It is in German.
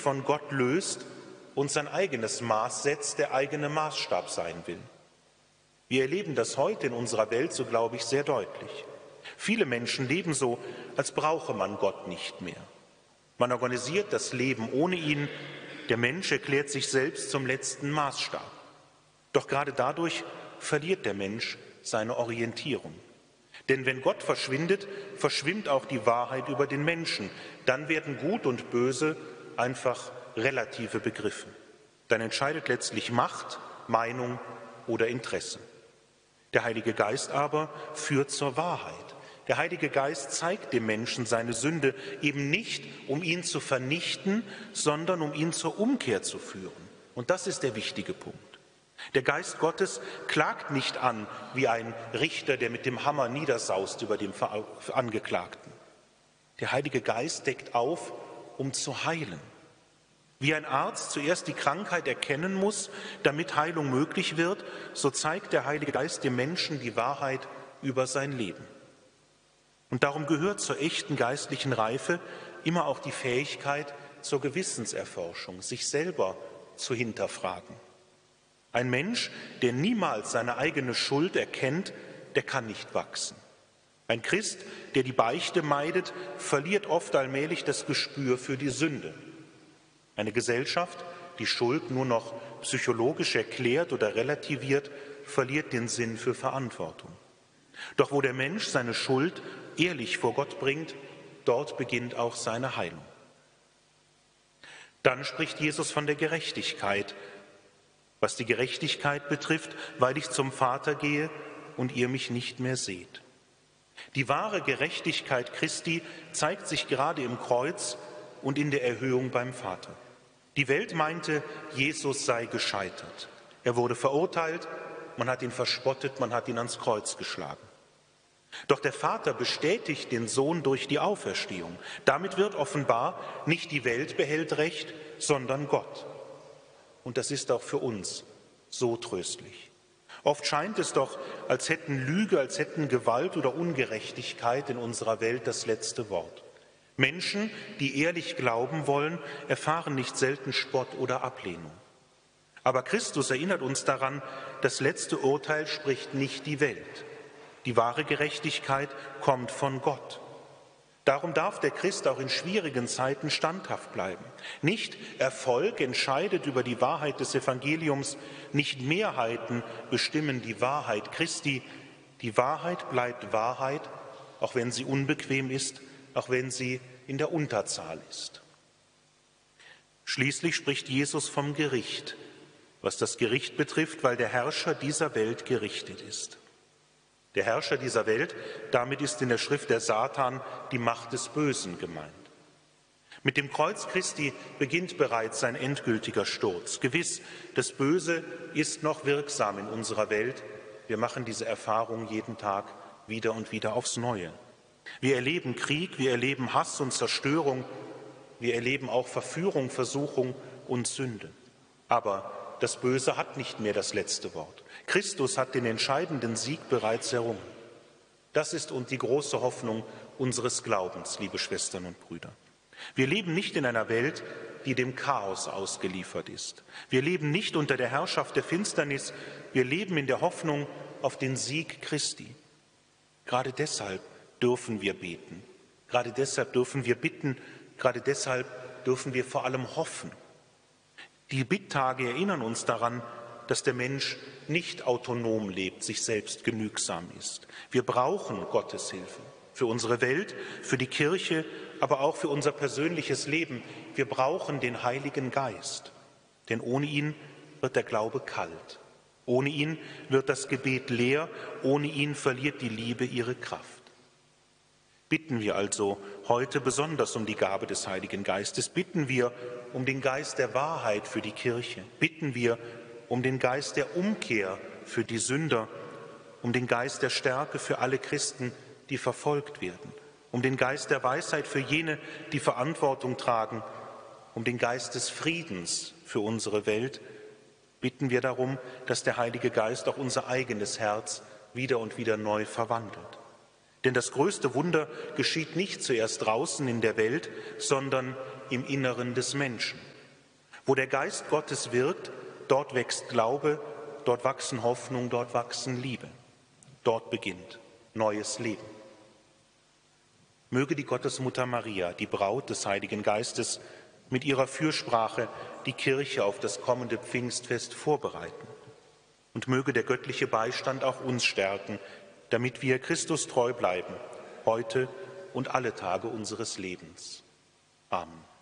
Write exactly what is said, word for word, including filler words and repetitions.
von Gott löst und sein eigenes Maß setzt, der eigene Maßstab sein will. Wir erleben das heute in unserer Welt, so glaube ich, sehr deutlich. Viele Menschen leben so, als brauche man Gott nicht mehr. Man organisiert das Leben ohne ihn. Der Mensch erklärt sich selbst zum letzten Maßstab. Doch gerade dadurch verliert der Mensch seine Orientierung. Denn wenn Gott verschwindet, verschwimmt auch die Wahrheit über den Menschen. Dann werden Gut und Böse einfach relative Begriffe. Dann entscheidet letztlich Macht, Meinung oder Interesse. Der Heilige Geist aber führt zur Wahrheit. Der Heilige Geist zeigt dem Menschen seine Sünde eben nicht, um ihn zu vernichten, sondern um ihn zur Umkehr zu führen. Und das ist der wichtige Punkt. Der Geist Gottes klagt nicht an wie ein Richter, der mit dem Hammer niedersaust über dem Angeklagten. Der Heilige Geist deckt auf, um zu heilen. Wie ein Arzt zuerst die Krankheit erkennen muss, damit Heilung möglich wird, so zeigt der Heilige Geist dem Menschen die Wahrheit über sein Leben. Und darum gehört zur echten geistlichen Reife immer auch die Fähigkeit zur Gewissenserforschung, sich selber zu hinterfragen. Ein Mensch, der niemals seine eigene Schuld erkennt, der kann nicht wachsen. Ein Christ, der die Beichte meidet, verliert oft allmählich das Gespür für die Sünde. Eine Gesellschaft, die Schuld nur noch psychologisch erklärt oder relativiert, verliert den Sinn für Verantwortung. Doch wo der Mensch seine Schuld ehrlich vor Gott bringt, dort beginnt auch seine Heilung. Dann spricht Jesus von der Gerechtigkeit. Was die Gerechtigkeit betrifft, weil ich zum Vater gehe und ihr mich nicht mehr seht. Die wahre Gerechtigkeit Christi zeigt sich gerade im Kreuz und in der Erhöhung beim Vater. Die Welt meinte, Jesus sei gescheitert. Er wurde verurteilt, man hat ihn verspottet, man hat ihn ans Kreuz geschlagen. Doch der Vater bestätigt den Sohn durch die Auferstehung. Damit wird offenbar, nicht die Welt behält Recht, sondern Gott. Und das ist auch für uns so tröstlich. Oft scheint es doch, als hätten Lüge, als hätten Gewalt oder Ungerechtigkeit in unserer Welt das letzte Wort. Menschen, die ehrlich glauben wollen, erfahren nicht selten Spott oder Ablehnung. Aber Christus erinnert uns daran, das letzte Urteil spricht nicht die Welt. Die wahre Gerechtigkeit kommt von Gott. Darum darf der Christ auch in schwierigen Zeiten standhaft bleiben. Nicht Erfolg entscheidet über die Wahrheit des Evangeliums, nicht Mehrheiten bestimmen die Wahrheit Christi. Die Wahrheit bleibt Wahrheit, auch wenn sie unbequem ist, auch wenn sie in der Unterzahl ist. Schließlich spricht Jesus vom Gericht, was das Gericht betrifft, weil der Herrscher dieser Welt gerichtet ist. Der Herrscher dieser Welt, damit ist in der Schrift der Satan, die Macht des Bösen gemeint. Mit dem Kreuz Christi beginnt bereits sein endgültiger Sturz. Gewiss, das Böse ist noch wirksam in unserer Welt. Wir machen diese Erfahrung jeden Tag wieder und wieder aufs Neue. Wir erleben Krieg, wir erleben Hass und Zerstörung, wir erleben auch Verführung, Versuchung und Sünde. Aber das Böse hat nicht mehr das letzte Wort. Christus hat den entscheidenden Sieg bereits errungen. Das ist und die große Hoffnung unseres Glaubens, liebe Schwestern und Brüder. Wir leben nicht in einer Welt, die dem Chaos ausgeliefert ist. Wir leben nicht unter der Herrschaft der Finsternis. Wir leben in der Hoffnung auf den Sieg Christi. Gerade deshalb dürfen wir beten. Gerade deshalb dürfen wir bitten. Gerade deshalb dürfen wir vor allem hoffen. Die Bitttage erinnern uns daran, dass der Mensch nicht autonom lebt, sich selbst genügsam ist. Wir brauchen Gottes Hilfe für unsere Welt, für die Kirche, aber auch für unser persönliches Leben. Wir brauchen den Heiligen Geist, denn ohne ihn wird der Glaube kalt. Ohne ihn wird das Gebet leer, ohne ihn verliert die Liebe ihre Kraft. Bitten wir also heute besonders um die Gabe des Heiligen Geistes, bitten wir um den Geist der Wahrheit für die Kirche, bitten wir um den Geist der Umkehr für die Sünder, um den Geist der Stärke für alle Christen, die verfolgt werden, um den Geist der Weisheit für jene, die Verantwortung tragen, um den Geist des Friedens für unsere Welt, bitten wir darum, dass der Heilige Geist auch unser eigenes Herz wieder und wieder neu verwandelt. Denn das größte Wunder geschieht nicht zuerst draußen in der Welt, sondern im Inneren des Menschen. Wo der Geist Gottes wirkt, dort wächst Glaube, dort wachsen Hoffnung, dort wachsen Liebe. Dort beginnt neues Leben. Möge die Gottesmutter Maria, die Braut des Heiligen Geistes, mit ihrer Fürsprache die Kirche auf das kommende Pfingstfest vorbereiten. Und möge der göttliche Beistand auch uns stärken, damit wir Christus treu bleiben, heute und alle Tage unseres Lebens. Amen.